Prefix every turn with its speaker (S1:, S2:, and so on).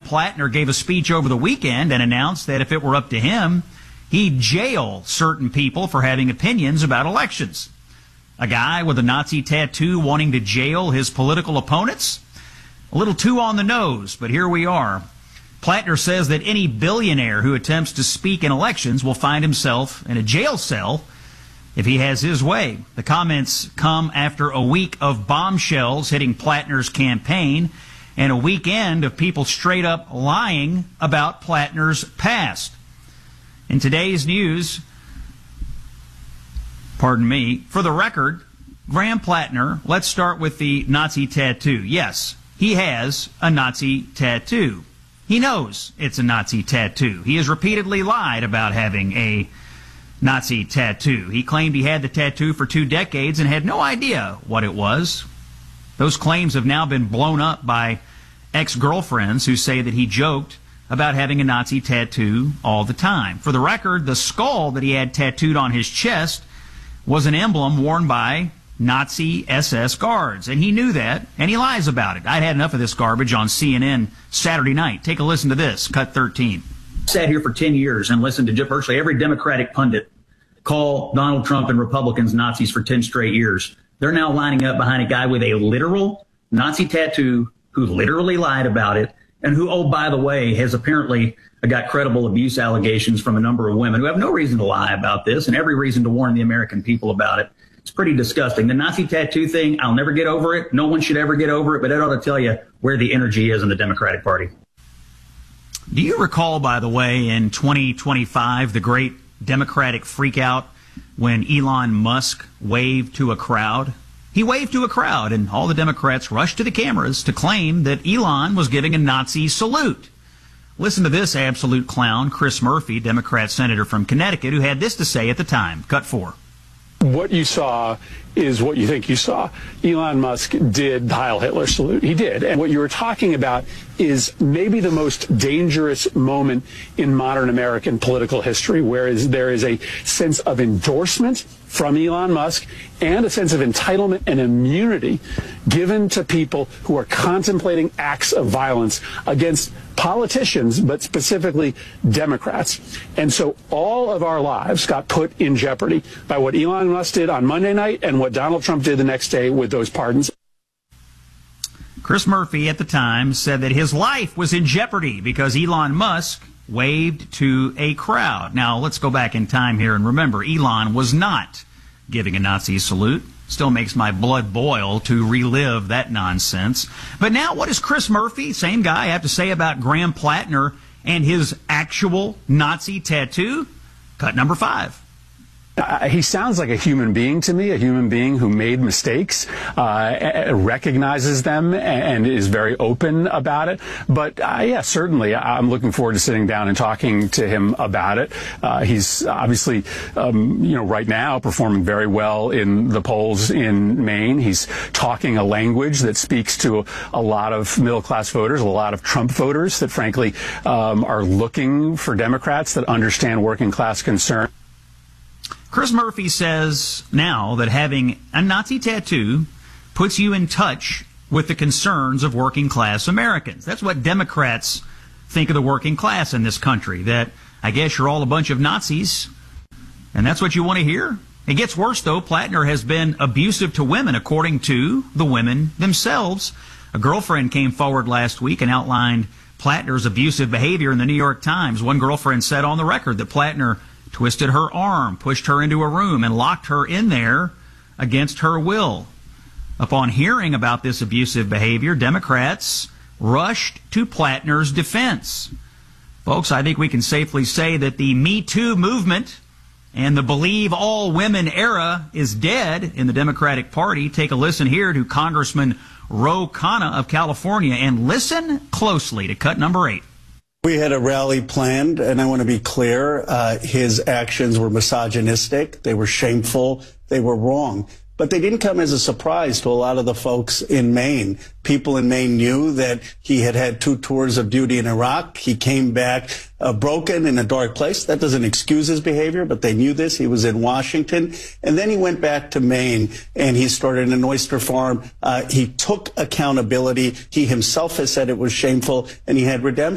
S1: Plattner gave a speech over the weekend and announced that if it were up to him, he'd jail certain people for having opinions about elections. A guy with a Nazi tattoo wanting to jail his political opponents? A little too on the nose, but here we are. Plattner says that any billionaire who attempts to speak in elections will find himself in a jail cell if he has his way. The comments come after a week of bombshells hitting Plattner's campaign and a weekend of people straight up lying about Plattner's past. In today's news, for the record, Graham Plattner, let's start with the Nazi tattoo. Yes, he has a Nazi tattoo. He knows it's a Nazi tattoo. He has repeatedly lied about having a Nazi tattoo. He claimed he had the tattoo for 2 decades and had no idea what it was. Those claims have now been blown up by ex-girlfriends who say that he joked about having a Nazi tattoo all the time. For the record, the skull that he had tattooed on his chest was an emblem worn by Nazi SS guards, and he knew that, and he lies about it. I'd had enough of this garbage on CNN Saturday night. Take a listen to this, cut 13.
S2: Sat here for 10 years and listened to virtually every Democratic pundit call Donald Trump and Republicans Nazis for 10 straight years. They're now lining up behind a guy with a literal Nazi tattoo who literally lied about it, and who, oh, by the way, has apparently got credible abuse allegations from a number of women who have no reason to lie about this and every reason to warn the American people about it. It's pretty disgusting. The Nazi tattoo thing, I'll never get over it. No one should ever get over it, but it ought to tell you where the energy is in the Democratic Party.
S1: Do you recall, by the way, in 2025, the great Democratic freakout when Elon Musk waved to a crowd? He waved to a crowd, and all the Democrats rushed to the cameras to claim that Elon was giving a Nazi salute. Listen to this absolute clown, Chris Murphy, Democrat senator from Connecticut, who had this to say at the time. Cut 4.
S3: What you saw is what you think you saw. Elon Musk did the Heil Hitler salute. He did. And what you were talking about is maybe the most dangerous moment in modern American political history, whereas there is a sense of endorsement from Elon Musk and a sense of entitlement and immunity given to people who are contemplating acts of violence against politicians, but specifically Democrats. And so all of our lives got put in jeopardy by what Elon Musk did on Monday night and what Donald Trump did the next day with those pardons.
S1: Chris Murphy at the time said that his life was in jeopardy because Elon Musk waved to a crowd. Now, let's go back in time here and remember, Elon was not giving a Nazi salute. Still makes my blood boil to relive that nonsense. But now, what does Chris Murphy, same guy, have to say about Graham Plattner and his actual Nazi tattoo? Cut number 5.
S3: He sounds like a human being to me, a human being who made mistakes, recognizes them, and is very open about it. But yeah, certainly, I'm looking forward to sitting down and talking to him about it. He's obviously, right now performing very well in the polls in Maine. He's talking a language that speaks to a lot of middle-class voters, a lot of Trump voters that, frankly, are looking for Democrats that understand working-class concern.
S1: Chris Murphy says now that having a Nazi tattoo puts you in touch with the concerns of working class Americans. That's what Democrats think of the working class in this country, that I guess you're all a bunch of Nazis, and that's what you want to hear? It gets worse, though. Plattner has been abusive to women, according to the women themselves. A girlfriend came forward last week and outlined Plattner's abusive behavior in the New York Times. One girlfriend said on the record that Plattner twisted her arm, pushed her into a room, and locked her in there against her will. Upon hearing about this abusive behavior, Democrats rushed to Plattner's defense. Folks, I think we can safely say that the Me Too movement and the Believe All Women era is dead in the Democratic Party. Take a listen here to Congressman Ro Khanna of California, and listen closely to cut number 8.
S4: We had a rally planned, and I want to be clear, his actions were misogynistic, they were shameful, they were wrong. But they didn't come as a surprise to a lot of the folks in Maine. People in Maine knew that he had had 2 tours of duty in Iraq. He came back broken in a dark place. That doesn't excuse his behavior, but they knew this. He was in Washington. And then he went back to Maine, and he started an oyster farm. He took accountability. He himself has said it was shameful, and he had redemption.